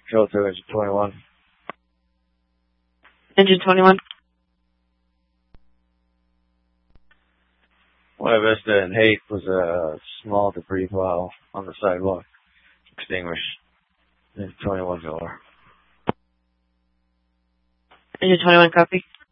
Control to engine 21. Engine 21. West Vista and Haight was a small debris pile on the sidewalk. Extinguished. Engine 21 Miller. Engine 21, copy.